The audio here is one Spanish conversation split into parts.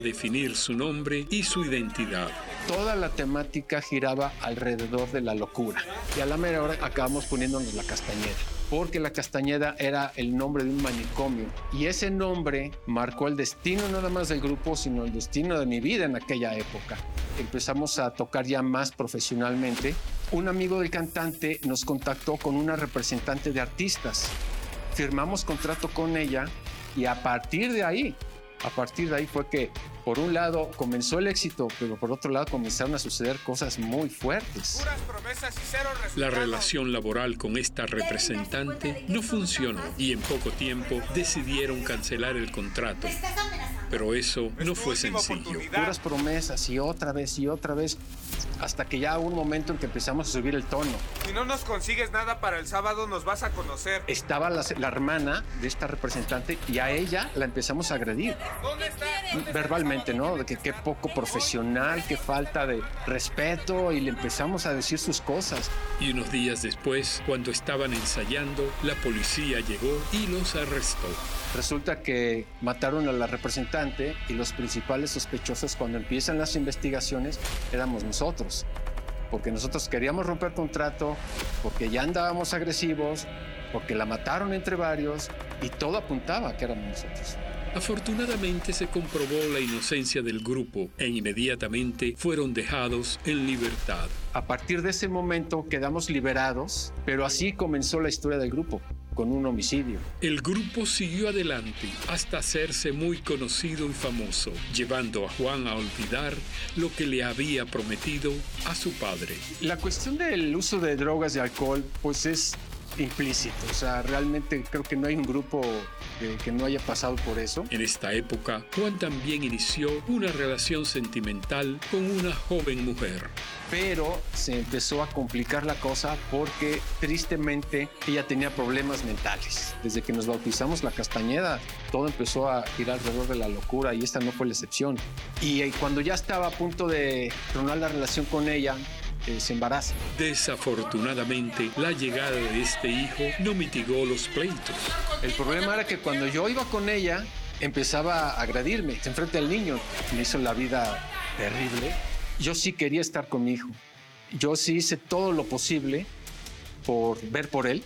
definir su nombre y su identidad. Toda la temática giraba alrededor de la locura. Y a la mera hora acabamos poniéndonos La Castañeda, porque La Castañeda era el nombre de un manicomio. Y ese nombre marcó el destino no nada más del grupo, sino el destino de mi vida en aquella época. Empezamos a tocar ya más profesionalmente. Un amigo del cantante nos contactó con una representante de artistas. Firmamos contrato con ella y a partir de ahí fue que, por un lado, comenzó el éxito, pero por otro lado comenzaron a suceder cosas muy fuertes. Puras promesas y cero resultados. La relación laboral con esta representante no funcionó y en poco tiempo decidieron cancelar el contrato. Pero eso no fue sencillo. Puras promesas y otra vez, hasta que ya hubo un momento en que empezamos a subir el tono. Si no nos consigues nada para el sábado, nos vas a conocer. Estaba la hermana de esta representante y a ella la empezamos a agredir. ¿Dónde está? Verbalmente, ¿no? De que qué poco profesional, qué falta de respeto, y le empezamos a decir sus cosas. Y unos días después, cuando estaban ensayando, la policía llegó y los arrestó. Resulta que mataron a la representante y los principales sospechosos cuando empiezan las investigaciones éramos nosotros. Porque nosotros queríamos romper contrato, porque ya andábamos agresivos, porque la mataron entre varios y todo apuntaba a que éramos nosotros. Afortunadamente se comprobó la inocencia del grupo e inmediatamente fueron dejados en libertad. A partir de ese momento quedamos liberados, pero así comenzó la historia del grupo, con un homicidio. El grupo siguió adelante hasta hacerse muy conocido y famoso, llevando a Juan a olvidar lo que le había prometido a su padre. La cuestión del uso de drogas y alcohol, pues es implícito. O sea, realmente creo que no hay un grupo que no haya pasado por eso. En esta época, Juan también inició una relación sentimental con una joven mujer. Pero se empezó a complicar la cosa porque tristemente ella tenía problemas mentales. Desde que nos bautizamos La Castañeda, todo empezó a girar alrededor de la locura y esta no fue la excepción. Y cuando ya estaba a punto de tronar la relación con ella, se embaraza. Desafortunadamente, la llegada de este hijo no mitigó los pleitos. El problema era que cuando yo iba con ella, empezaba a agredirme enfrente del niño. Me hizo la vida terrible. Yo sí quería estar con mi hijo. Yo sí hice todo lo posible por ver por él,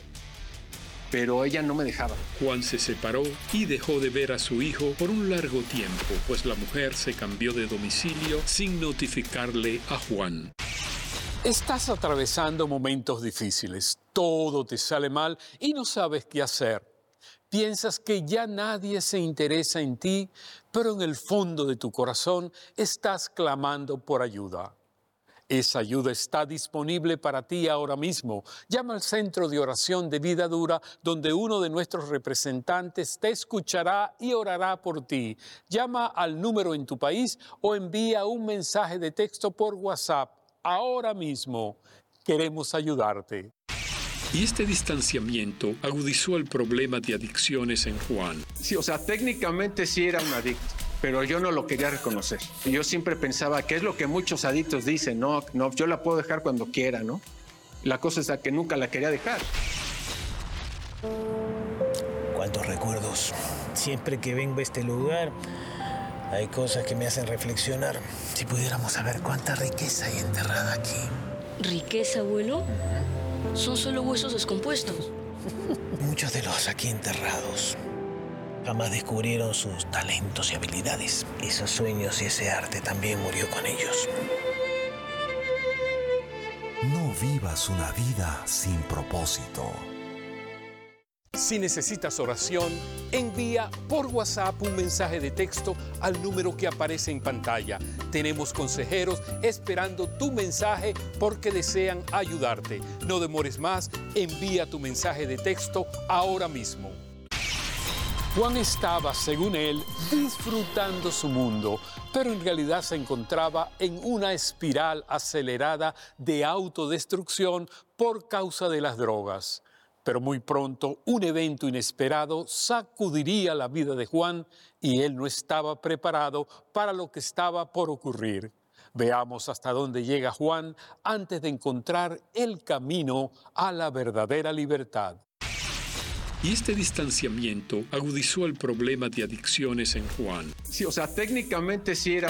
pero ella no me dejaba. Juan se separó y dejó de ver a su hijo por un largo tiempo, pues la mujer se cambió de domicilio sin notificarle a Juan. Estás atravesando momentos difíciles, todo te sale mal y no sabes qué hacer. Piensas que ya nadie se interesa en ti, pero en el fondo de tu corazón estás clamando por ayuda. Esa ayuda está disponible para ti ahora mismo. Llama al Centro de Oración de Vida Dura, donde uno de nuestros representantes te escuchará y orará por ti. Llama al número en tu país o envía un mensaje de texto por WhatsApp. Ahora mismo queremos ayudarte. Y este distanciamiento agudizó el problema de adicciones en Juan. Sí, o sea, técnicamente sí era un adicto, pero yo no lo quería reconocer. Yo siempre pensaba que es lo que muchos adictos dicen, no, yo la puedo dejar cuando quiera, ¿no? La cosa es que nunca la quería dejar. Cuántos recuerdos. Siempre que vengo a este lugar, hay cosas que me hacen reflexionar. Si pudiéramos saber cuánta riqueza hay enterrada aquí. ¿Riqueza, abuelo? Son solo huesos descompuestos. Muchos de los aquí enterrados jamás descubrieron sus talentos y habilidades. Esos sueños y ese arte también murió con ellos. No vivas una vida sin propósito. Si necesitas oración, envía por WhatsApp un mensaje de texto al número que aparece en pantalla. Tenemos consejeros esperando tu mensaje porque desean ayudarte. No demores más, envía tu mensaje de texto ahora mismo. Juan estaba, según él, disfrutando su mundo, pero en realidad se encontraba en una espiral acelerada de autodestrucción por causa de las drogas. Pero muy pronto un evento inesperado sacudiría la vida de Juan y él no estaba preparado para lo que estaba por ocurrir. Veamos hasta dónde llega Juan antes de encontrar el camino a la verdadera libertad. Y este distanciamiento agudizó el problema de adicciones en Juan. Sí, o sea, técnicamente sí era